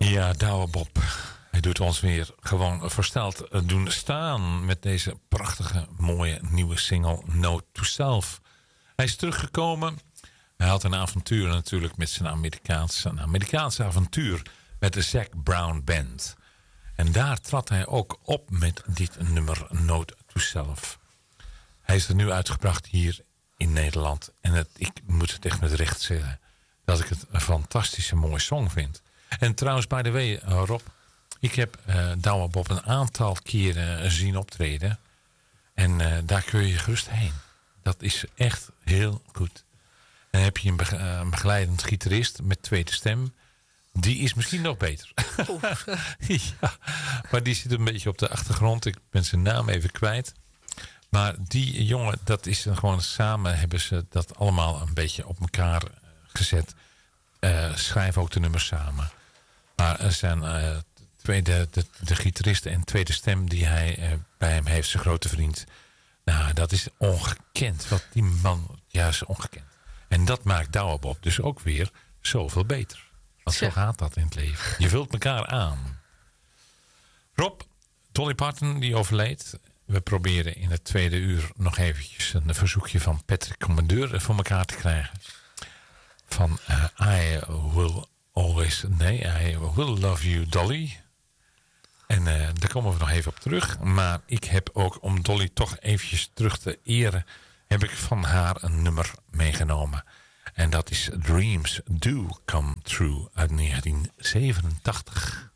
Ja, Douwe Bob. Hij doet ons weer gewoon versteld doen staan met deze prachtige, mooie nieuwe single Note to Self. Hij is teruggekomen. Hij had een avontuur natuurlijk met zijn Amerikaanse avontuur met de Zac Brown Band. En daar trad hij ook op met dit nummer Note to Self. Hij is er nu uitgebracht hier in Nederland. En ik moet het echt met recht zeggen dat ik het een fantastische mooie song vind. En trouwens, by the way, Rob, ik heb Douwe Bob een aantal keren zien optreden. En daar kun je gerust heen. Dat is echt heel goed. En dan heb je een begeleidend gitarist met tweede stem. Die is misschien nog beter. Ja, maar die zit een beetje op de achtergrond. Ik ben zijn naam even kwijt. Maar die jongen, dat is gewoon samen hebben ze dat allemaal een beetje op elkaar gezet. Schrijven ook de nummers samen. Maar er zijn de gitarist en tweede stem die hij bij hem heeft, zijn grote vriend. Nou, dat is ongekend. Wat die man, juist ongekend. En dat maakt Douwe Bob dus ook weer zoveel beter. Want zo gaat dat in het leven. Je vult elkaar aan. Rob, Dolly Parton die overleed. We proberen in het tweede uur nog eventjes een verzoekje van Patrick Commandeur voor elkaar te krijgen. Van I Will Love You Dolly. En daar komen we nog even op terug. Maar ik heb ook, om Dolly toch eventjes terug te eren, heb ik van haar een nummer meegenomen. En dat is Dreams Do Come True uit 1987.